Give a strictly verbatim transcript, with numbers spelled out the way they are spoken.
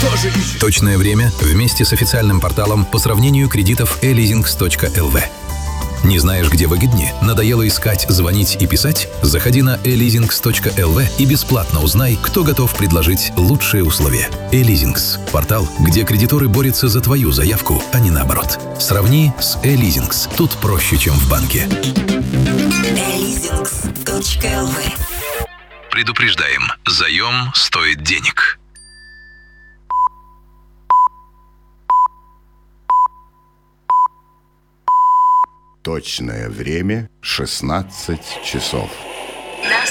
тоже ищешь? Точное время вместе с официальным порталом по сравнению кредитов e leasings точка эл ви. Не знаешь, где выгоднее? Надоело искать, звонить и писать? Заходи на e leasings точка эл ви и бесплатно узнай, кто готов предложить лучшие условия. e-Leasings – портал, где кредиторы борются за твою заявку, а не наоборот. Сравни с e-Leasings. Тут проще, чем в банке. e leasings точка эл ви. Предупреждаем, заем стоит денег. Точное время шестнадцать часов.